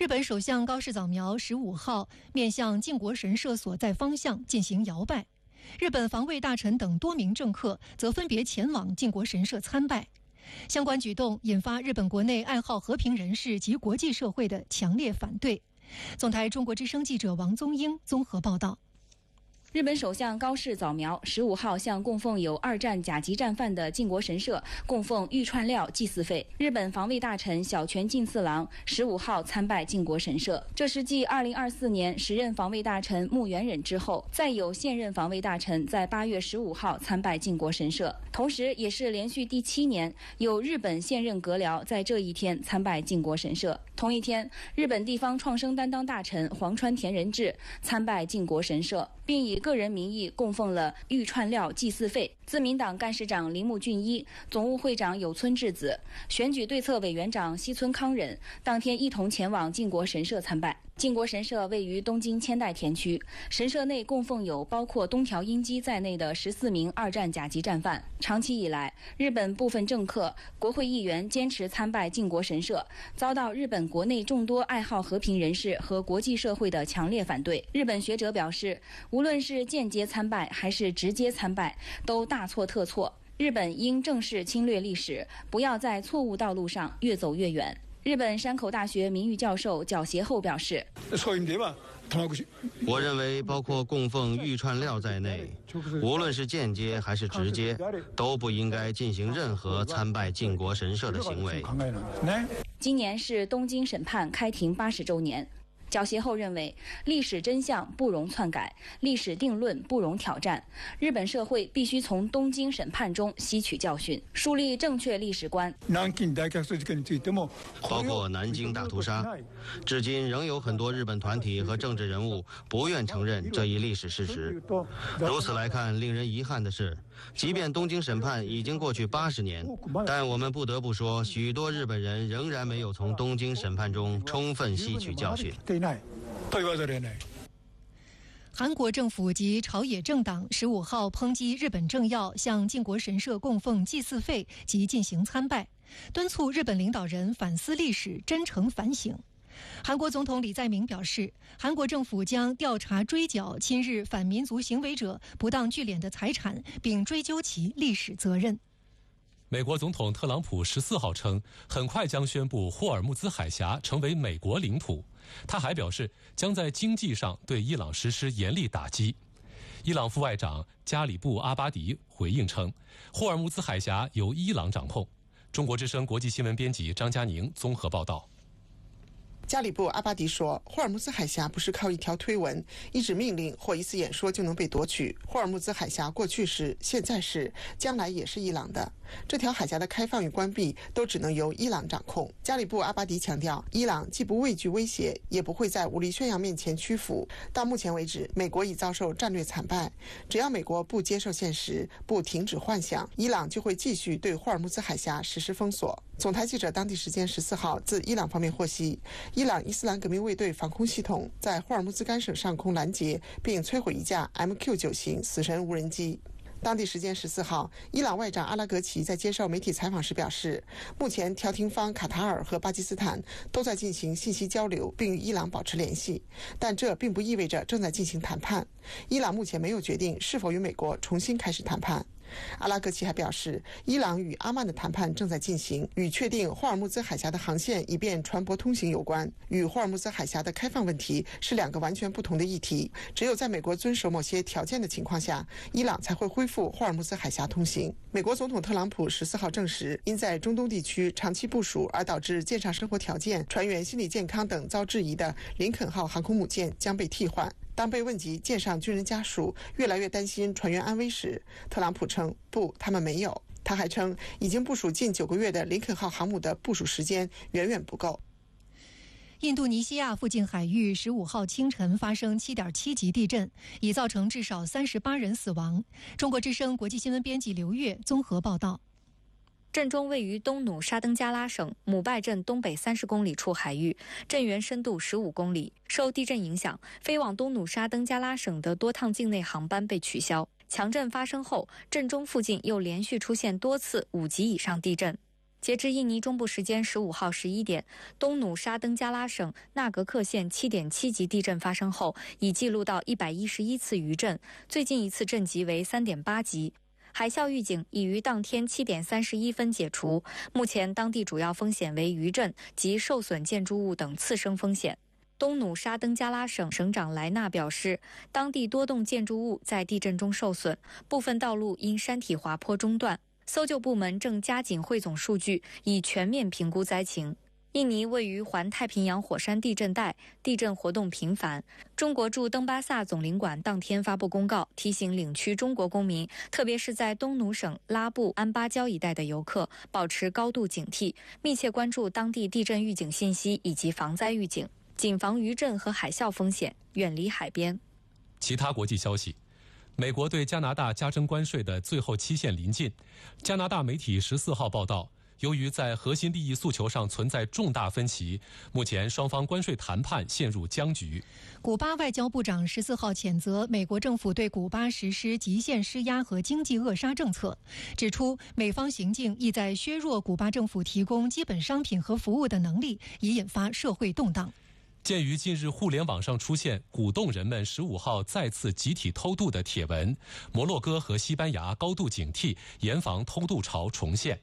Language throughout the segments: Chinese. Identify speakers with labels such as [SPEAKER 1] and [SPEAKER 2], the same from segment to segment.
[SPEAKER 1] 日本首相高市早苗15号面向靖国神社所在方向进行遥拜，日本防卫大臣等多名政客则分别前往靖国神社参拜。相关举动引发日本国内爱好和平人士及国际社会的强烈反对。总台中国之声记者王宗英综合报道。
[SPEAKER 2] 日本首相高市早苗15号向供奉有2战甲级战犯的靖国神社供奉玉串料祭祀费。日本防卫大臣小泉进次郎15号参拜靖国神社，这是继2024年时任防卫大臣木原忍之后，再有现任防卫大臣在8月15号参拜靖国神社，同时也是连续第7年有日本现任阁僚在这一天参拜靖国神社。同一天，日本地方创生担当大臣黄川田仁志参拜靖国神社，并以个人名义供奉了玉串料祭祀费。自民党干事长铃木俊一、总务会长有村智子、选举对策委员长西村康忍当天一同前往靖国神社参拜。靖国神社位于东京千代田区，神社内供奉有包括东条英机在内的14名2战甲级战犯。长期以来，日本部分政客、国会议员坚持参拜靖国神社，遭到日本国内众多爱好和平人士和国际社会的强烈反对。日本学者表示，无论是间接参拜还是直接参拜，都大错特错。日本应正视侵略历史，不要在错误道路上越走越远。日本山口大学名誉教授角协厚表示，
[SPEAKER 3] 我认为包括供奉玉串料在内，无论是间接还是直接，都不应该进行任何参拜靖国神社的行为。
[SPEAKER 2] 今年是东京审判开庭80周年。角协厚认为，历史真相不容篡改，历史定论不容挑战。日本社会必须从东京审判中吸取教训，树立正确历史观。
[SPEAKER 3] 包括南京大屠杀，至今仍有很多日本团体和政治人物不愿承认这一历史事实。如此来看，令人遗憾的是，即便东京审判已经过去80年，但我们不得不说，许多日本人仍然没有从东京审判中充分吸取教训。
[SPEAKER 1] 韩国政府及朝野政党15号抨击日本政要向靖国神社供奉祭祀费及进行参拜，敦促日本领导人反思历史，真诚反省。韩国总统李在明表示，韩国政府将调查追缴亲日反民族行为者不当聚敛的财产，并追究其历史责任。
[SPEAKER 4] 美国总统特朗普14号称，很快将宣布霍尔木兹海峡成为美国领土。他还表示，将在经济上对伊朗实施严厉打击。伊朗副外长加里布·阿巴迪回应称，霍尔木兹海峡由伊朗掌控。中国之声国际新闻编辑张佳宁综合报道。
[SPEAKER 5] 加里布·阿巴迪说，霍尔木兹海峡不是靠一条推文、一纸命令或一次演说就能被夺取。霍尔木兹海峡过去是、现在是、将来也是伊朗的。这条海峡的开放与关闭都只能由伊朗掌控。加里布·阿巴迪强调，伊朗既不畏惧威胁，也不会在武力宣扬面前屈服。到目前为止，美国已遭受战略惨败。只要美国不接受现实，不停止幻想，伊朗就会继续对霍尔木兹海峡实施封锁。总台记者当地时间14号自伊朗方面获悉，伊朗伊斯兰革命卫队防空系统在霍尔木兹干省上空拦截并摧毁一架 MQ-9 型死神无人机。当地时间14号，伊朗外长阿拉格齐在接受媒体采访时表示，目前调停方卡塔尔和巴基斯坦都在进行信息交流，并与伊朗保持联系，但这并不意味着正在进行谈判。伊朗目前没有决定是否与美国重新开始谈判。阿拉格齐还表示，伊朗与阿曼的谈判正在进行，与确定霍尔木兹海峡的航线以便船舶通行有关。与霍尔木兹海峡的开放问题是2个完全不同的议题，只有在美国遵守某些条件的情况下，伊朗才会恢复霍尔木兹海峡通行。美国总统特朗普14号证实，因在中东地区长期部署而导致舰上生活条件、船员心理健康等遭质疑的林肯号航空母舰将被替换。当被问及舰上军人家属越来越担心船员安危时，特朗普称不，他们没有。他还称，已经部署近9个月的林肯号航母的部署时间远远不够。
[SPEAKER 1] 印度尼西亚附近海域15号清晨发生7.7级地震，已造成至少38人死亡。中国之声国际新闻编辑刘月综合报道。
[SPEAKER 6] 震中位于东努沙登加拉省姆拜镇东北30公里处海域，震源深度15公里。受地震影响，飞往东努沙登加拉省的多趟境内航班被取消。强震发生后，震中附近又连续出现多次5级以上地震。 截至印尼中部时间15号11点，东努沙登加拉省纳格克县7.7级地震发生后，已记录到111次余震，最近一次震级为3.8级。海啸预警已于当天7点31分解除，目前当地主要风险为余震及受损建筑物等次生风险。东努沙登加拉省省长莱纳表示，当地多栋建筑物在地震中受损，部分道路因山体滑坡中断。搜救部门正加紧汇总数据，以全面评估灾情。印尼位于环太平洋火山地震带，地震活动频繁。中国驻登巴萨总领馆当天发布公告，提醒领区中国公民，特别是在东努省拉布安巴礁一带的游客，保持高度警惕，密切关注当地地震预警信息以及防灾预警，谨防余震和海啸风险，远离海边。
[SPEAKER 4] 其他国际消息。美国对加拿大加征关税的最后期限临近。加拿大媒体14号报道，由于在核心利益诉求上存在重大分歧，目前双方关税谈判陷入僵局。
[SPEAKER 1] 古巴外交部长14号谴责美国政府对古巴实施极限施压和经济扼杀政策，指出美方行径意在削弱古巴政府提供基本商品和服务的能力，以引发社会动荡。
[SPEAKER 4] 鉴于近日互联网上出现鼓动人们15号再次集体偷渡的帖文，摩洛哥和西班牙高度警惕，严防偷渡潮重现。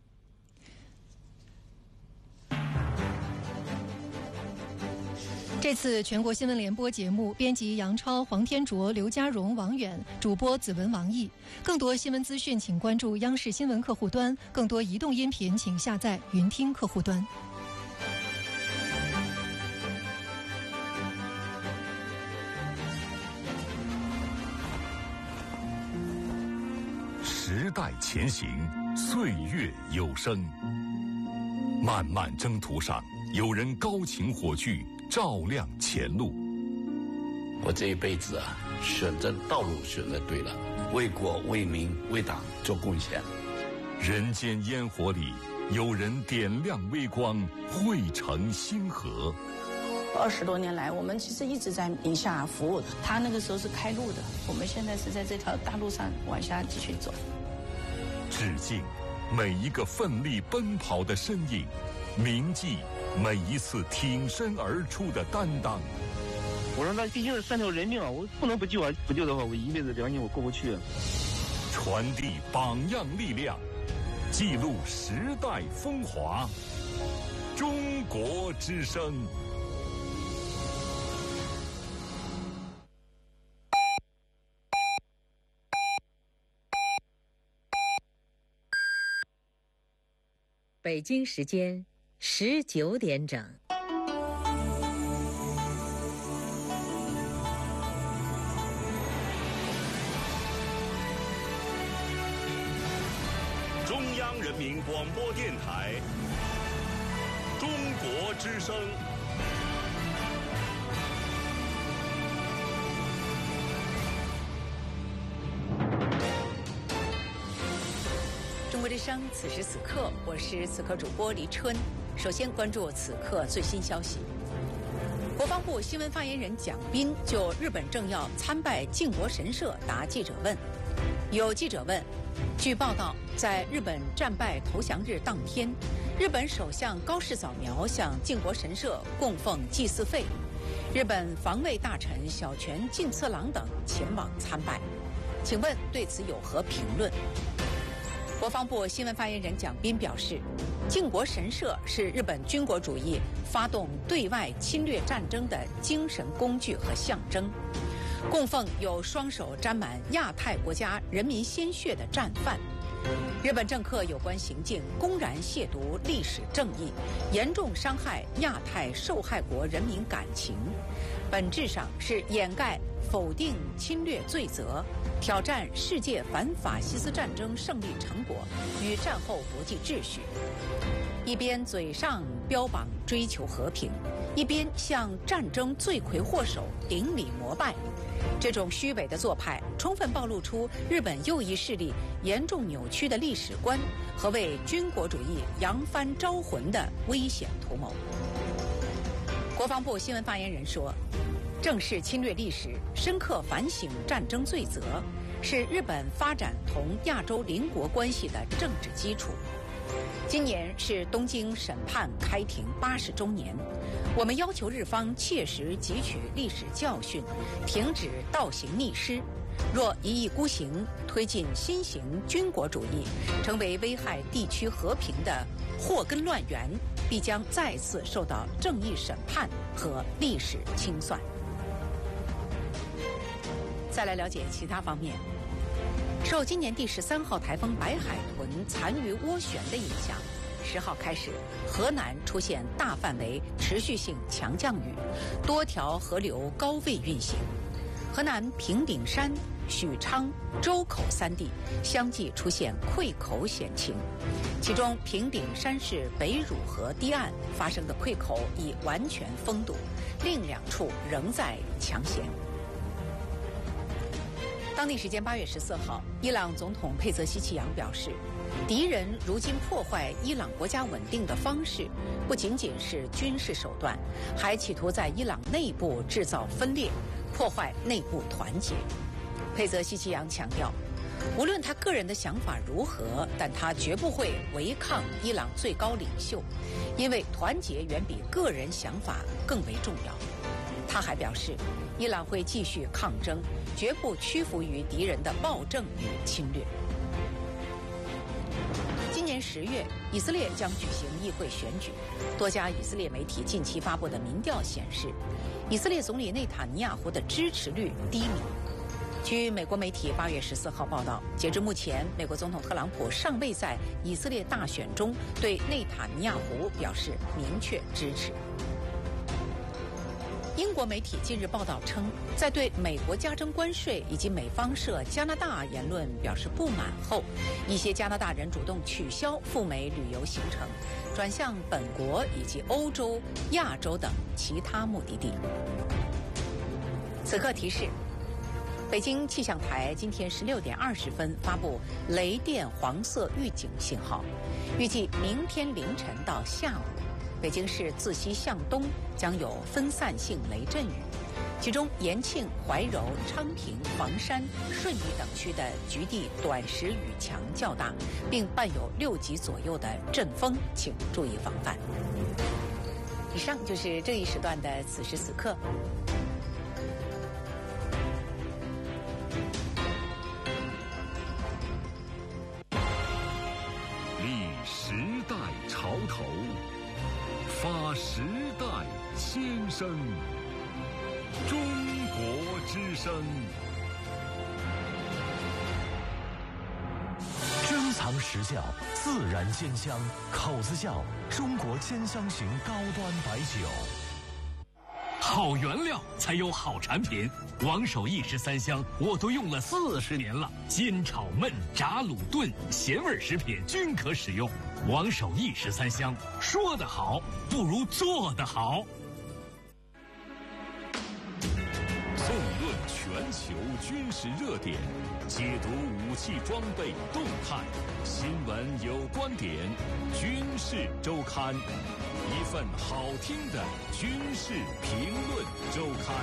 [SPEAKER 1] 这次全国新闻联播节目，编辑杨超、黄天卓、刘家荣、王远，主播子文、王毅。更多新闻资讯，请关注央视新闻客户端；更多移动音频，请下载云听客户端。
[SPEAKER 7] 时代前行，岁月有声。漫漫征途上，有人高擎火炬，照亮前路。
[SPEAKER 8] 我这一辈子啊，选择道路选择对了，为国为民为党做贡献。
[SPEAKER 7] 人间烟火里，有人点亮微光，汇成星河。
[SPEAKER 9] 20多年来，我们其实一直在宁夏服务。他那个时候是开路的，我们现在是在这条大路上往下继续走。
[SPEAKER 7] 致敬每一个奋力奔跑的身影，铭记每一次挺身而出的担当。
[SPEAKER 10] 我说那毕竟是3条人命啊，我不能不救啊！不救的话，我一辈子良心我过不去。
[SPEAKER 7] 传递榜样力量，记录时代风华。中国之声。
[SPEAKER 11] 北京时间19点整。
[SPEAKER 12] 中央人民广播电台，中国之声。
[SPEAKER 11] 中国之声，此时此刻，我是此刻主播黎春。首先关注此刻最新消息。国防部新闻发言人蒋斌就日本政要参拜靖国神社答记者问。有记者问，据报道，在日本战败投降日当天，日本首相高市早苗向靖国神社供奉祭祀费，日本防卫大臣小泉进次郎等前往参拜，请问对此有何评论？国防部新闻发言人蒋斌表示，靖国神社是日本军国主义发动对外侵略战争的精神工具和象征，供奉有双手沾满亚太国家人民鲜血的战犯。日本政客有关行径公然亵渎历史正义，严重伤害亚太受害国人民感情，本质上是掩盖、否定侵略罪责，挑战世界反法西斯战争胜利成果与战后国际秩序。一边嘴上标榜追求和平，一边向战争罪魁祸首顶礼膜拜，这种虚伪的做派充分暴露出日本右翼势力严重扭曲的历史观和为军国主义扬帆招魂的危险图谋。国防部新闻发言人说，正视侵略历史，深刻反省战争罪责，是日本发展同亚洲邻国关系的政治基础。 今年是东京审判开庭80周年，我们要求日方切实汲取历史教训，停止倒行逆施。若一意孤行，推进新型军国主义，成为危害地区和平的祸根乱源，必将再次受到正义审判和历史清算。再来了解其他方面。受今年第13号台风白海豚残余涡旋的影响，10号开始，河南出现大范围持续性强降雨，多条河流高位运行。河南平顶山、许昌、周口3地相继出现溃口险情，其中平顶山市北汝河堤岸发生的溃口已完全封堵，另2处仍在抢险。当地时间8月14号，伊朗总统佩泽希奇扬表示，敌人如今破坏伊朗国家稳定的方式，不仅仅是军事手段，还企图在伊朗内部制造分裂，破坏内部团结。佩泽希奇扬强调，无论他个人的想法如何，但他绝不会违抗伊朗最高领袖，因为团结远比个人想法更为重要。他还表示，伊朗会继续抗争，绝不屈服于敌人的暴政与侵略。今年10月，以色列将举行议会选举。多家以色列媒体近期发布的民调显示，以色列总理内塔尼亚胡的支持率低迷。据美国媒体8月14号报道，截至目前，美国总统特朗普尚未在以色列大选中对内塔尼亚胡表示明确支持。英国媒体近日报道称，在对美国加征关税以及美方涉加拿大言论表示不满后，一些加拿大人主动取消赴美旅游行程，转向本国以及欧洲、亚洲等其他目的地。此刻提示：北京气象台今天16点20分发布雷电黄色预警信号，预计明天凌晨到下午，北京市自西向东将有分散性雷阵雨，其中延庆、怀柔、昌平、房山、顺义等区的局地短时雨强较大，并伴有6级左右的阵风，请注意防范。以上就是这一时段的此时此刻。
[SPEAKER 7] 立时代潮头，发时代先声，中国之声。
[SPEAKER 13] 珍藏实窖，自然鲜香，口子窖中国兼香型高端白酒。
[SPEAKER 14] 好原料才有好产品，王守义13香我都用了40年了，煎炒焖炸卤炖咸味食品均可使用。王守义13香，说得好不如做得好。
[SPEAKER 7] 纵论全球军事热点，解读武器装备动态，新闻有观点，军事周刊，一份好听的军事评论周刊。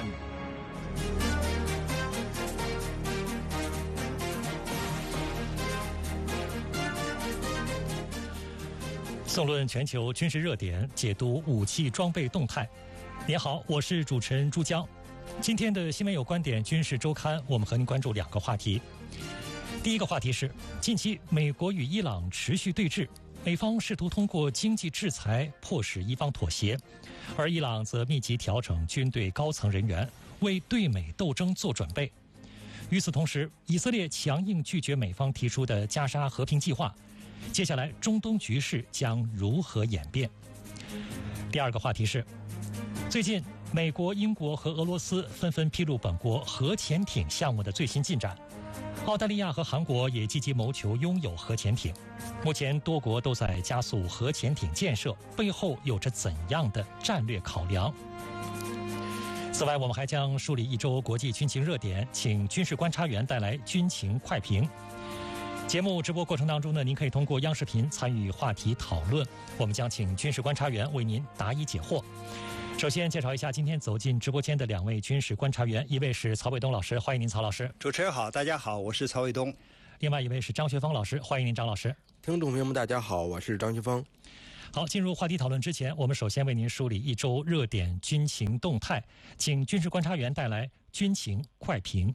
[SPEAKER 15] 纵论全球军事热点，解读武器装备动态。您好，我是主持人朱江。今天的新闻有观点军事周刊，我们和您关注2个话题。第一个话题是，近期美国与伊朗持续对峙，美方试图通过经济制裁迫使伊方妥协，而伊朗则密集调整军队高层人员，为对美斗争做准备。与此同时，以色列强硬拒绝美方提出的加沙和平计划。接下来，中东局势将如何演变？第二个话题是，最近美国、英国和俄罗斯纷纷披露本国核潜艇项目的最新进展。澳大利亚和韩国也积极谋求拥有核潜艇。目前多国都在加速核潜艇建设，背后有着怎样的战略考量？此外，我们还将梳理一周国际军情热点，请军事观察员带来军情快评。节目直播过程当中呢，您可以通过央视频参与话题讨论，我们将请军事观察员为您答疑解惑。首先介绍一下今天走进直播间的2位军事观察员，一位是曹伟东老师，欢迎您，曹老师。
[SPEAKER 16] 主持人好，大家好，我是曹伟东。
[SPEAKER 15] 另外一位是张学峰老师，欢迎您，张老师。
[SPEAKER 16] 听众朋友们，大家好，我是张学峰。
[SPEAKER 15] 好，进入话题讨论之前，我们首先为您梳理一周热点军情动态，请军事观察员带来军情快评。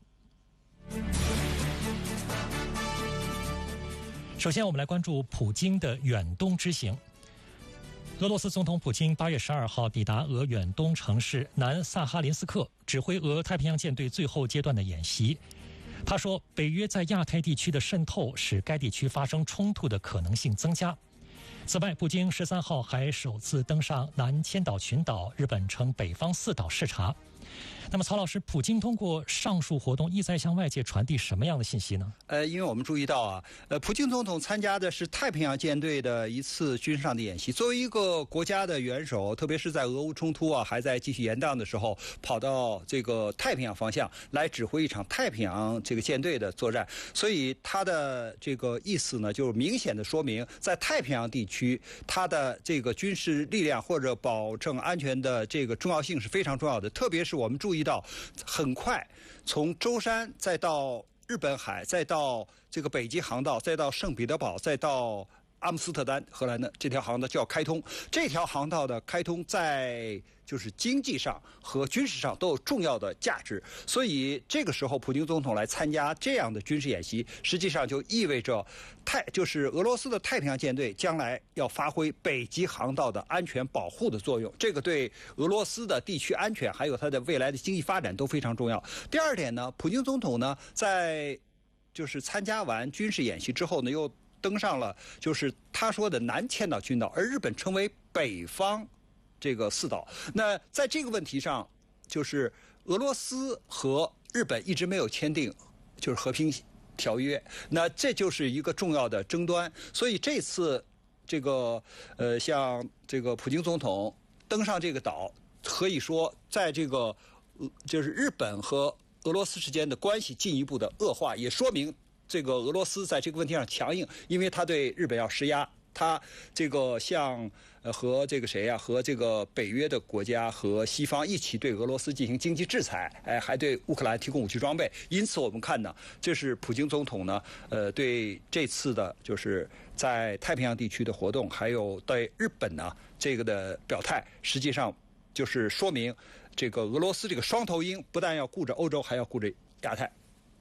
[SPEAKER 15] 首先，我们来关注普京的远东之行。俄罗斯总统普京8月12号抵达俄远东城市南萨哈林斯克，指挥俄太平洋舰队最后阶段的演习。他说，北约在亚太地区的渗透使该地区发生冲突的可能性增加。此外，普京13号还首次登上南千岛群岛，日本称北方四岛视察。那么，曹老师，普京通过上述活动意在向外界传递什么样的信息呢？
[SPEAKER 17] 因为我们注意到啊，普京总统参加的是太平洋舰队的一次军事上的演习。作为一个国家的元首，特别是在俄乌冲突还在继续延宕的时候，跑到这个太平洋方向来指挥一场太平洋这个舰队的作战，所以他的这个意思呢，就是明显的说明，在太平洋地区，他的这个军事力量或者保证安全的这个重要性是非常重要的。特别是我们注意到，很快从舟山再到日本海，再到这个北极航道，再到圣彼得堡，再到阿姆斯特丹，荷兰的这条航道就要开通。这条航道的开通在就是经济上和军事上都有重要的价值，所以这个时候普京总统来参加这样的军事演习，实际上就意味着就是俄罗斯的太平洋舰队将来要发挥北极航道的安全保护的作用，这个对俄罗斯的地区安全还有它的未来的经济发展都非常重要。第二点呢，普京总统呢在就是参加完军事演习之后呢，又登上了就是他说的南千岛群岛，而日本称为北方这个四岛。那在这个问题上，就是俄罗斯和日本一直没有签订就是和平条约，那这就是一个重要的争端。所以这次这个像这个普京总统登上这个岛，可以说在这个就是日本和俄罗斯之间的关系进一步的恶化，也说明这个俄罗斯在这个问题上强硬，因为他对日本要施压，他这个像和这个谁呀，和这个北约的国家和西方一起对俄罗斯进行经济制裁，还对乌克兰提供武器装备。因此我们看呢，这是普京总统呢，对这次的就是在太平洋地区的活动，还有对日本呢这个的表态，实际上就是说明这个俄罗斯这个双头鹰不但要顾着欧洲，还要顾着亚太。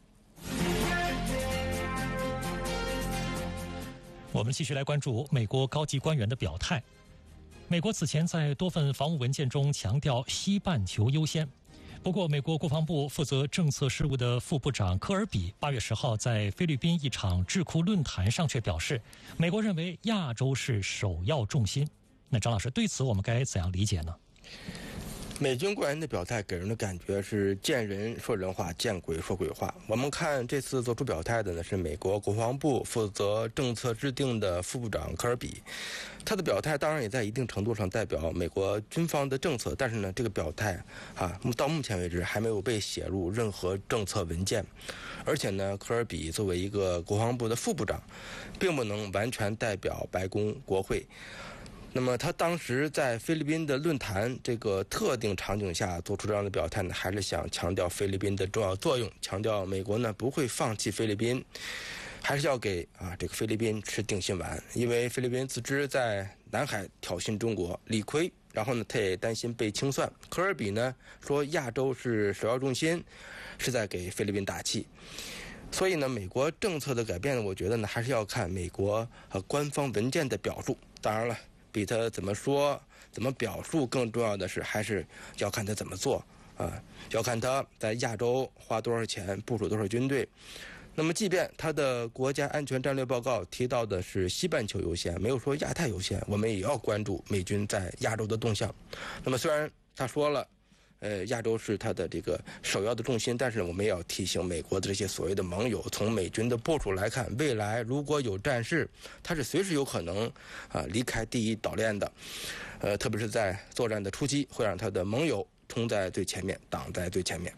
[SPEAKER 15] 我们继续来关注美国高级官员的表态。美国此前在多份防务文件中强调西半球优先。不过，美国国防部负责政策事务的副部长科尔比8月10号在菲律宾一场智库论坛上却表示，美国认为亚洲是首要重心。那张老师，对此我们该怎样理解呢？
[SPEAKER 16] 美军官员的表态给人的感觉是见人说人话，见鬼说鬼话。我们看这次做出表态的呢是美国国防部负责政策制定的副部长科尔比，他的表态当然也在一定程度上代表美国军方的政策，但是呢这个表态到目前为止还没有被写入任何政策文件，而且呢科尔比作为一个国防部的副部长，并不能完全代表白宫国会。那么他当时在菲律宾的论坛这个特定场景下做出这样的表态呢，还是想强调菲律宾的重要作用，强调美国呢不会放弃菲律宾，还是要给这个菲律宾吃定心丸，因为菲律宾自知在南海挑衅中国理亏，然后呢他也担心被清算。科尔比呢说亚洲是首要重心，是在给菲律宾打气。所以呢美国政策的改变，我觉得呢还是要看美国官方文件的表述。当然了，比他怎么说怎么表述更重要的是，还是要看他怎么做要看他在亚洲花多少钱，部署多少军队。那么即便他的国家安全战略报告提到的是西半球优先，没有说亚太优先，我们也要关注美军在亚洲的动向。那么虽然他说了亚洲是他的这个首要的重心，但是我们也要提醒美国的这些所谓的盟友，从美军的部署来看，未来如果有战事，他是随时有可能离开第一岛链的，特别是在作战的初期，会让他的盟友冲在最前面，挡在最前面。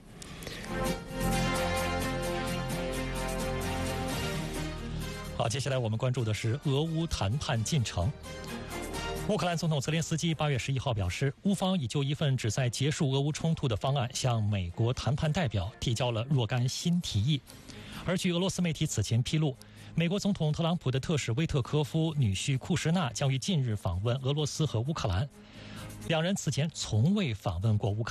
[SPEAKER 15] 好，接下来我们关注的是俄乌谈判进程。乌克兰总统泽连斯基8月11号表示，乌方已就一份旨在结束俄乌冲突的方案向美国谈判代表提交了若干新提议。 而据俄罗斯媒体此前披露，美国总统特朗普的特使威特科夫女婿库什纳将于近日访问俄罗斯和乌克兰，两人此前从未访问过乌克兰。